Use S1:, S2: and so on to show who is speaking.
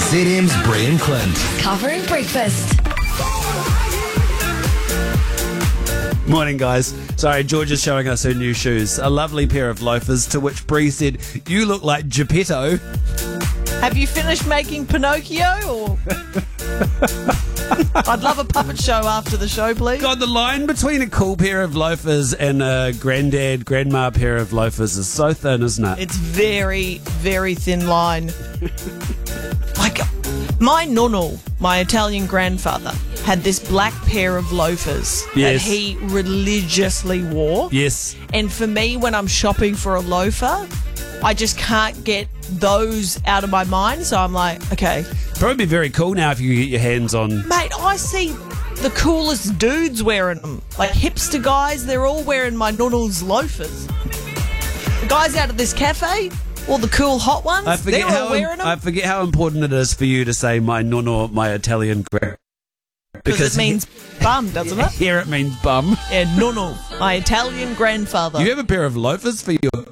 S1: ZM's Brie and Clint.
S2: Covering breakfast.
S3: Morning, guys. Sorry, George is showing us her new shoes. A lovely pair of loafers, to which Bree said, "You look like Geppetto."
S4: Have you finished making Pinocchio? Or I'd love a puppet show after the show, please.
S3: God, the line between a cool pair of loafers and a grandma pair of loafers is so thin, isn't it?
S4: It's very, very thin line. Like, my nonno, my Italian grandfather, had this black pair of loafers
S3: Yes.
S4: that he religiously wore.
S3: Yes.
S4: And for me, when I'm shopping for a loafer, I just can't get those out of my mind. So I'm like, okay.
S3: Probably be very cool now if you get your hands on.
S4: Mate, I see the coolest dudes wearing them. Like hipster guys, they're all wearing my nonno's loafers. The guys out of this cafe, all the cool hot ones, they're all wearing them.
S3: I forget how important it is for you to say my nonno, my Italian grand.
S4: Because it means bum, doesn't it?
S3: Here it means bum.
S4: Yeah, nonno, my Italian grandfather.
S3: You have a pair of loafers for your